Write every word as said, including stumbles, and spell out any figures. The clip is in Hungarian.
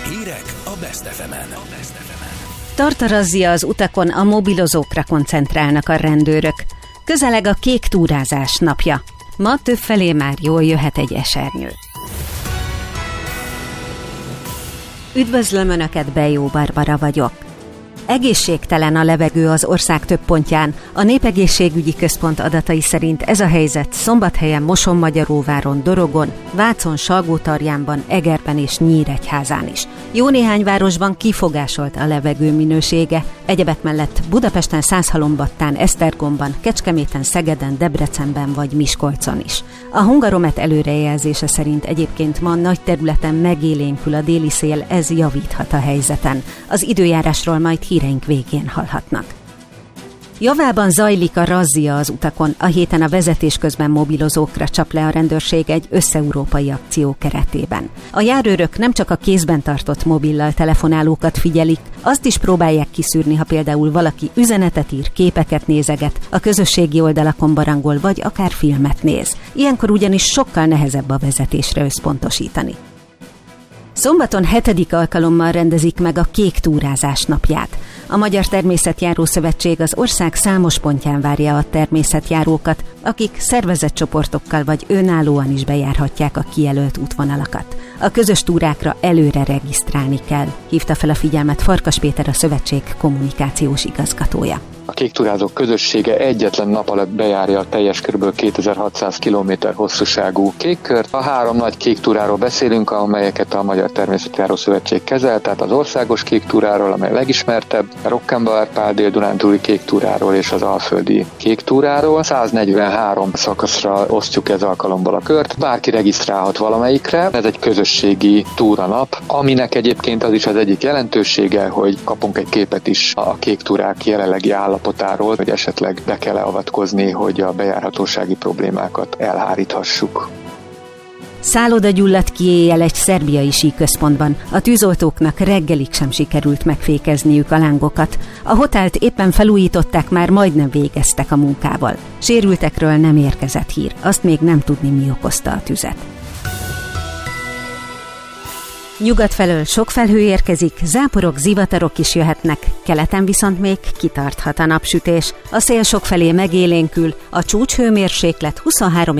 Hírek a Best ef emen. Tart a razzia az utakon, a mobilozókra koncentrálnak a rendőrök. Közeleg a kék túrázás napja. Ma többfelé már jól jöhet egy esernyő. Üdvözlöm Önöket, Bejó Barbara vagyok. Egészségtelen a levegő az ország több pontján. A Népegészségügyi Központ adatai szerint ez a helyzet Szombathelyen, Mosonmagyaróváron, Dorogon, Vácon, Salgótarjánban, Egerben és Nyíregyházán is. Jó néhány városban kifogásolt a levegő minősége. Egyebek mellett Budapesten, Százhalombattán, Esztergomban, Kecskeméten, Szegeden, Debrecenben vagy Miskolcon is. A Hungaromet előrejelzése szerint egyébként ma nagy területen megélénkül a déli szél, ez javíthat a helyzeten. Az időjárásról majd híreink végén hallhatnak. Javában zajlik a razzia az utakon. A héten a vezetés közben mobilozókra csap le a rendőrség egy összeurópai akció keretében. A járőrök nem csak a kézben tartott mobillal telefonálókat figyelik, azt is próbálják kiszűrni, ha például valaki üzenetet ír, képeket nézeget, a közösségi oldalakon barangol, vagy akár filmet néz. Ilyenkor ugyanis sokkal nehezebb a vezetésre összpontosítani. Szombaton hetedik alkalommal rendezik meg a kék túrázás napját. A Magyar Természetjáró Szövetség az ország számos pontján várja a természetjárókat, akik szervezett csoportokkal vagy önállóan is bejárhatják a kijelölt útvonalakat. A közös túrákra előre regisztrálni kell, hívta fel a figyelmet Farkas Péter, a szövetség kommunikációs igazgatója. A kék túrázók közössége egyetlen nap alatt bejárja a teljes kb. kétezer-hatszáz kilométer hosszúságú kékkört. A három nagy kék túráról beszélünk, amelyeket a Magyar Természetjáró Szövetség kezel, tehát az országos kék túráról, amely legismertebb, a Rockenbauer-Pál Dél-Dunántúli kék túráról és az alföldi kék túráról. száznegyvenhárom szakaszra osztjuk ez alkalommal a kört. Bárki regisztrálhat valamelyikre. Ez egy közösségi túranap, aminek egyébként az is az egyik jelentősége, hogy kapunk egy képet is a kék túrák jelenlegi állapotáról, hogy esetleg be kell avatkozni, hogy a bejárhatósági problémákat elháríthassuk. Szálloda gyulladt ki éjjel egy szerbiai síközpontban. A tűzoltóknak reggelig sem sikerült megfékezniük a lángokat. A hotelt éppen felújították, már majdnem végeztek a munkával. Sérültekről nem érkezett hír, azt még nem tudni, mi okozta a tüzet. Nyugat felől sok felhő érkezik, záporok, zivatarok is jöhetnek, keleten viszont még kitarthat a napsütés. A szél sokfelé megélénkül, a csúcshőmérséklet huszonhárom